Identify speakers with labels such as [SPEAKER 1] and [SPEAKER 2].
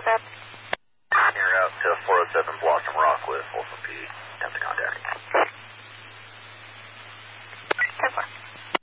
[SPEAKER 1] You're out to 407 Blossom Rock with Folsom PD. Attempt to contact.